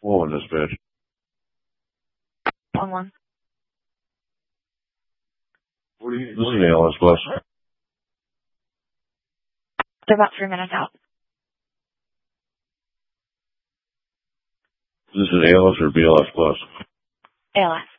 What was this bitch? 1-1. This is the ALS bus. They're about 3 minutes out. This is ALS or BLS bus? ALS.